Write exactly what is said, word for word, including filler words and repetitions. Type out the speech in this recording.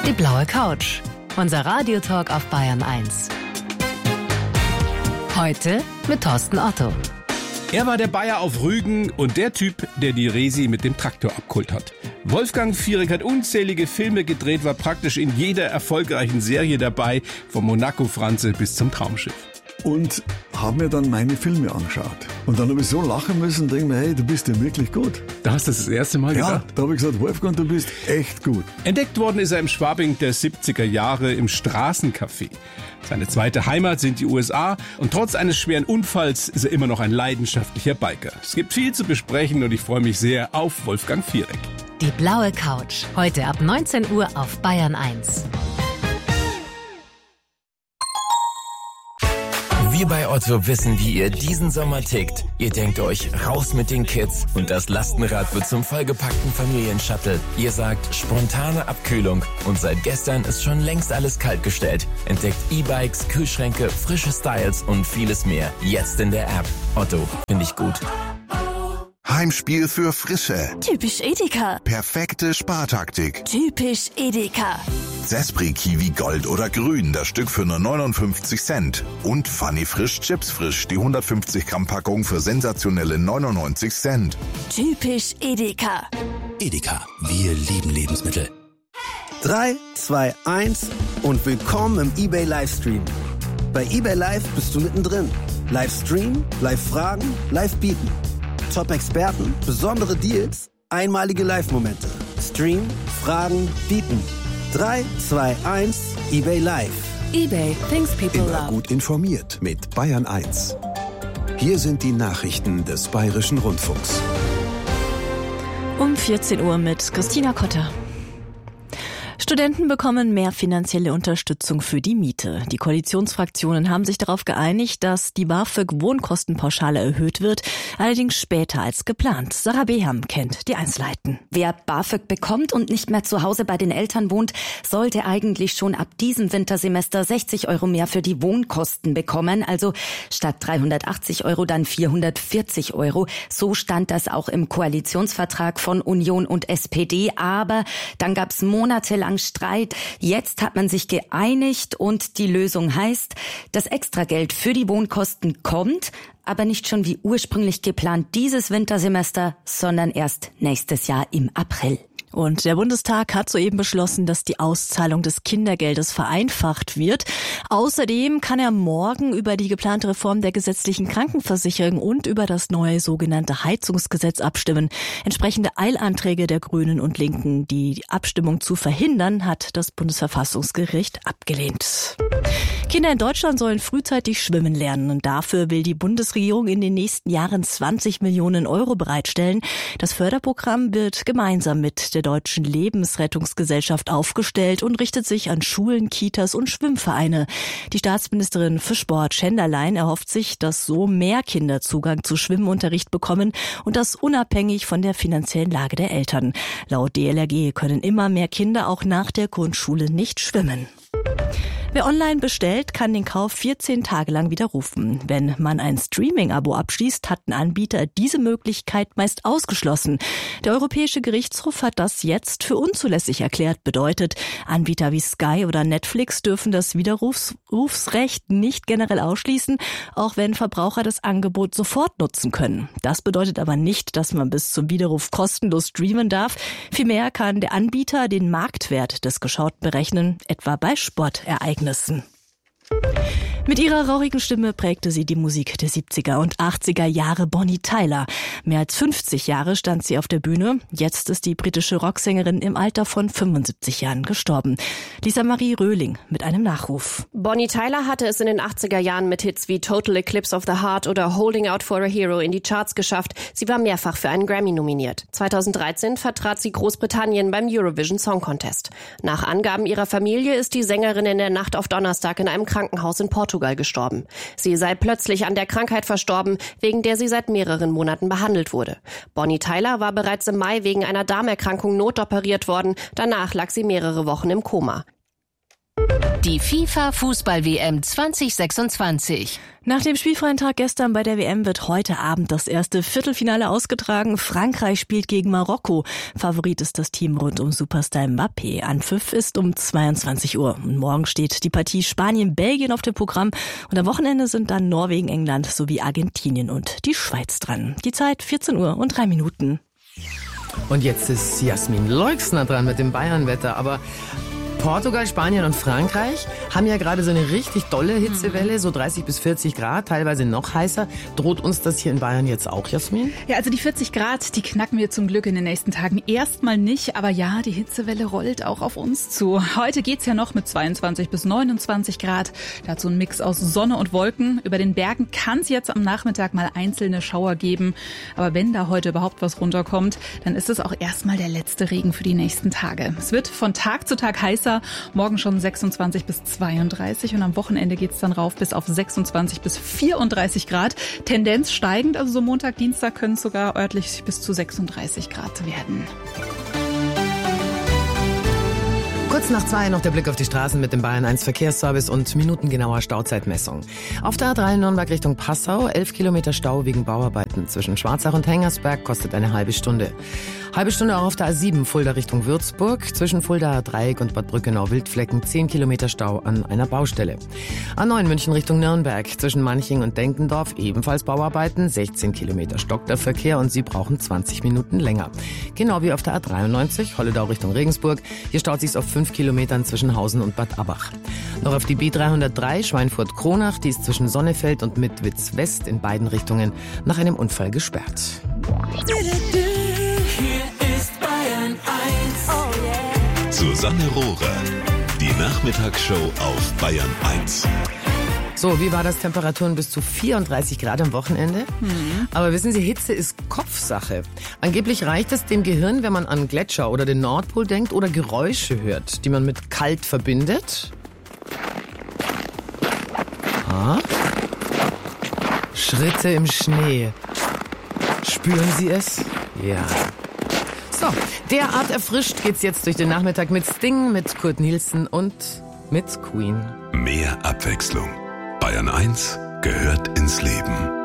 Die blaue Couch. Unser Radiotalk auf Bayern eins. Heute mit Thorsten Otto. Er war der Bayer auf Rügen und der Typ, der die Resi mit dem Traktor abgeholt hat. Wolfgang Fierek hat unzählige Filme gedreht, war praktisch in jeder erfolgreichen Serie dabei, vom Monaco-Franze bis zum Traumschiff. Und habe mir dann meine Filme angeschaut. Und dann habe ich so lachen müssen und denke mir, hey, du bist ja wirklich gut. Da hast du das das erste Mal Ja, gedacht? da habe ich gesagt, Wolfgang, du bist echt gut. Entdeckt worden ist er im Schwabing der siebziger Jahre im Straßencafé. Seine zweite Heimat sind die U S A und trotz eines schweren Unfalls ist er immer noch ein leidenschaftlicher Biker. Es gibt viel zu besprechen und ich freue mich sehr auf Wolfgang Fierek. Die blaue Couch. Heute ab neunzehn Uhr auf Bayern eins. Wir bei Otto wissen, wie ihr diesen Sommer tickt. Ihr denkt euch, raus mit den Kids und das Lastenrad wird zum vollgepackten Familienshuttle. Ihr sagt, spontane Abkühlung und seit gestern ist schon längst alles kaltgestellt. Entdeckt E-Bikes, Kühlschränke, frische Styles und vieles mehr. Jetzt in der App. Otto, finde ich gut. Heimspiel für Frische. Typisch Edeka. Perfekte Spartaktik. Typisch Edeka. Sespri Kiwi Gold oder Grün, das Stück für nur neunundfünfzig Cent. Und Funny Frisch Chips Frisch, die hundertfünfzig Gramm Packung für sensationelle neunundneunzig Cent. Typisch Edeka. Edeka, wir lieben Lebensmittel. drei, zwei, eins und willkommen im eBay Livestream. Bei eBay Live bist du mittendrin. Livestream, Live-Fragen, Live-Bieten. Top-Experten, besondere Deals, einmalige Live-Momente. Stream, Fragen, Bieten. drei, zwei, eins, eBay Live. eBay, things people Immer love. gut informiert mit Bayern eins. Hier sind die Nachrichten des Bayerischen Rundfunks. Um vierzehn Uhr mit Christina Kotter. Studenten bekommen mehr finanzielle Unterstützung für die Miete. Die Koalitionsfraktionen haben sich darauf geeinigt, dass die BAföG-Wohnkostenpauschale erhöht wird, allerdings später als geplant. Sarah Beham kennt die Einzelheiten. Wer BAföG bekommt und nicht mehr zu Hause bei den Eltern wohnt, sollte eigentlich schon ab diesem Wintersemester sechzig Euro mehr für die Wohnkosten bekommen. Also statt dreihundertachtzig Euro dann vierhundertvierzig Euro. So stand das auch im Koalitionsvertrag von Union und S P D. Aber dann gab es monatelang Streit. Jetzt hat man sich geeinigt und die Lösung heißt, das Extrageld für die Wohnkosten kommt, aber nicht schon wie ursprünglich geplant dieses Wintersemester, sondern erst nächstes Jahr im April. Und der Bundestag hat soeben beschlossen, dass die Auszahlung des Kindergeldes vereinfacht wird. Außerdem kann er morgen über die geplante Reform der gesetzlichen Krankenversicherung und über das neue sogenannte Heizungsgesetz abstimmen. Entsprechende Eilanträge der Grünen und Linken, die Abstimmung zu verhindern, hat das Bundesverfassungsgericht abgelehnt. Kinder in Deutschland sollen frühzeitig schwimmen lernen und dafür will die Bundesregierung in den nächsten Jahren zwanzig Millionen Euro bereitstellen. Das Förderprogramm wird gemeinsam mit der Deutschen Lebensrettungsgesellschaft aufgestellt und richtet sich an Schulen, Kitas und Schwimmvereine. Die Staatsministerin für Sport, Schenderlein, erhofft sich, dass so mehr Kinder Zugang zu Schwimmunterricht bekommen und das unabhängig von der finanziellen Lage der Eltern. Laut D L R G können immer mehr Kinder auch nach der Grundschule nicht schwimmen. Wer online bestellt, kann den Kauf vierzehn Tage lang widerrufen. Wenn man ein Streaming-Abo abschließt, hatten Anbieter diese Möglichkeit meist ausgeschlossen. Der Europäische Gerichtshof hat das jetzt für unzulässig erklärt. Bedeutet, Anbieter wie Sky oder Netflix dürfen das Widerrufsrecht nicht generell ausschließen, auch wenn Verbraucher das Angebot sofort nutzen können. Das bedeutet aber nicht, dass man bis zum Widerruf kostenlos streamen darf. Vielmehr kann der Anbieter den Marktwert des Geschauten berechnen, etwa bei Sportereignissen. Mit ihrer rauchigen Stimme prägte sie die Musik der siebziger und achtziger Jahre. Bonnie Tyler. Mehr als fünfzig Jahre stand sie auf der Bühne. Jetzt ist die britische Rocksängerin im Alter von fünfundsiebzig Jahren gestorben. Lisa Marie Röhling mit einem Nachruf. Bonnie Tyler hatte es in den achtziger Jahren mit Hits wie Total Eclipse of the Heart oder Holding Out for a Hero in die Charts geschafft. Sie war mehrfach für einen Grammy nominiert. zweitausenddreizehn vertrat sie Großbritannien beim Eurovision Song Contest. Nach Angaben ihrer Familie ist die Sängerin in der Nacht auf Donnerstag in einem Krankenhaus in Portugal gestorben. Sie sei plötzlich an der Krankheit verstorben, wegen der sie seit mehreren Monaten behandelt wurde. Bonnie Tyler war bereits im Mai wegen einer Darmerkrankung notoperiert worden. Danach lag sie mehrere Wochen im Koma. Die FIFA-Fußball-W M zwanzig sechsundzwanzig. Nach dem spielfreien Tag gestern bei der W M wird heute Abend das erste Viertelfinale ausgetragen. Frankreich spielt gegen Marokko. Favorit ist das Team rund um Superstar Mbappé. Anpfiff ist um zweiundzwanzig Uhr. Und morgen steht die Partie Spanien-Belgien auf dem Programm. Und am Wochenende sind dann Norwegen, England sowie Argentinien und die Schweiz dran. Die Zeit vierzehn Uhr und drei Minuten. Und jetzt ist Jasmin Leuxner dran mit dem Bayernwetter. Aber Portugal, Spanien und Frankreich haben ja gerade so eine richtig dolle Hitzewelle, so dreißig bis vierzig Grad, teilweise noch heißer. Droht uns das hier in Bayern jetzt auch, Jasmin? Ja, also die vierzig Grad, die knacken wir zum Glück in den nächsten Tagen erstmal nicht. Aber ja, die Hitzewelle rollt auch auf uns zu. Heute geht's ja noch mit zweiundzwanzig bis neunundzwanzig Grad. Dazu ein Mix aus Sonne und Wolken. Über den Bergen kann es jetzt am Nachmittag mal einzelne Schauer geben. Aber wenn da heute überhaupt was runterkommt, dann ist es auch erstmal der letzte Regen für die nächsten Tage. Es wird von Tag zu Tag heißer. Morgen schon sechsundzwanzig bis zweiunddreißig und am Wochenende geht's dann rauf bis auf sechsundzwanzig bis vierunddreißig Grad. Tendenz steigend, also so Montag, Dienstag können es sogar örtlich bis zu sechsunddreißig Grad werden. Kurz nach zwei noch der Blick auf die Straßen mit dem Bayern eins Verkehrsservice und minutengenauer Stauzeitmessung. Auf der A drei Nürnberg Richtung Passau, elf Kilometer Stau wegen Bauarbeiten. Zwischen Schwarzach und Hengersberg kostet eine halbe Stunde. Halbe Stunde auch auf der A sieben Fulda Richtung Würzburg. Zwischen Fuldaer Dreieck und Bad Brückenau-Wildflecken zehn Kilometer Stau an einer Baustelle. A neun München Richtung Nürnberg. Zwischen Manching und Denkendorf ebenfalls Bauarbeiten. sechzehn Kilometer stockt der Verkehr und Sie brauchen zwanzig Minuten länger. Genau wie auf der A dreiundneunzig Holledau Richtung Regensburg. Hier staut sich's auf fünf Kilometern zwischen Hausen und Bad Abbach. Noch auf die B dreihundertdrei Schweinfurt-Kronach. Die ist zwischen Sonnefeld und Mitwitz West in beiden Richtungen nach einem Unfall gesperrt. Susanne Rohrer, die Nachmittagsshow auf Bayern eins. So, wie war das? Temperaturen bis zu vierunddreißig Grad am Wochenende? Mhm. Aber wissen Sie, Hitze ist Kopfsache. Angeblich reicht es dem Gehirn, wenn man an Gletscher oder den Nordpol denkt oder Geräusche hört, die man mit kalt verbindet. Ah. Schritte im Schnee. Spüren Sie es? Ja. So, derart erfrischt geht's jetzt durch den Nachmittag mit Sting, mit Kurt Nielsen und mit Queen. Mehr Abwechslung. Bayern eins gehört ins Leben.